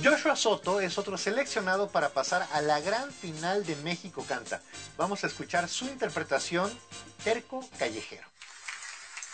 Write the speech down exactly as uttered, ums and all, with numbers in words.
Joshua Soto es otro seleccionado para pasar a la gran final de México Canta. Vamos a escuchar su interpretación, Terco Callejero.